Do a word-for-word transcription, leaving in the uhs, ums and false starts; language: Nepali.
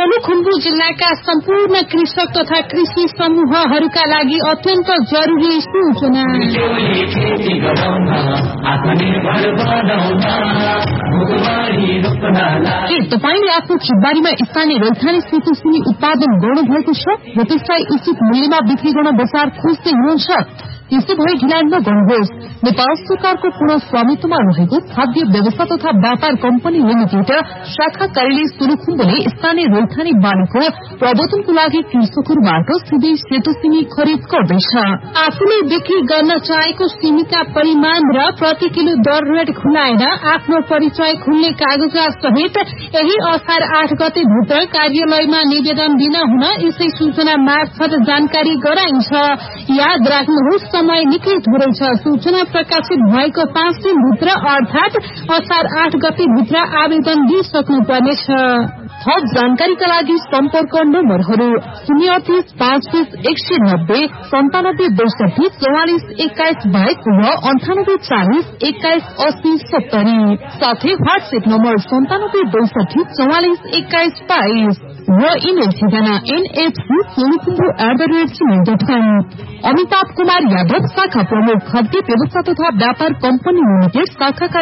सोलुखुम्बु जिल्लाका सम्पूर्ण कृषक तथा कृषि समूहहरूका लागि अत्यन्त जरुरी सूचना। के तपाईले आफ्नो खेतबारीमा स्थानीय रैथाने सेतुसिमी उत्पादन गर्नु भएको छ र त्यसलाई उचित मूल्यमा बिक्री गर्न बजार खोज्दै हुनुहुन्छ? त्यसो भए ढिला नगर्नुहोस्। नेपाल सरकारको पूर्ण स्वामित्वमा रहेको खाद्य व्यवस्था तथा व्यापार कम्पनी लिमिटेड शाखा कार्यालय सोलुखुम्बुले स्थानीय रैथाने बालीको प्रवर्तनको लागि कृषकहरूबाट सिधै सेतो सिमी खरिद गर्दैछ। आफूले बिक्री गर्न चाहेको सिमीका परिमाण र प्रति किलो दर रेट खुलाएर आफ्नो परिचय खुल्ने कागजात सहित यही असार आठ गते भित्र कार्यालयमा निवेदन दिन हुन यसै सूचना मार्फत जानकारी गराइन्छ। याद राख्नुहोस्, समय निकै थोरै छ। सूचना प्रकाशित भएको पाँच दिन भित्र अर्थात असार आठ गते भित्र आवेदन दिइसक्नु पर्नेछ। थप जानकारीका लागि सम्पर्क नम्बरहरू शून्य अठतीस पाँच बीस एक सय नब्बे सन्तानब्बे बैसठी चौवालिस एक्काइस बाइस र अन्ठानब्बे चालिस एक्काइस अस्सी सत्तरी साथै व्हाट्सएप नम्बर सन्तानब्बे बैसठी चौवालिस एक्काइस बाइस र इमेल ठेगाना NFC Solukhumbu at the rate Gmail dot कम। अमिताभ कुमार यादव, शाखा प्रमुख, खाद्य व्यवस्था तथा व्यापार कम्पनी लिमिटेड, शाखा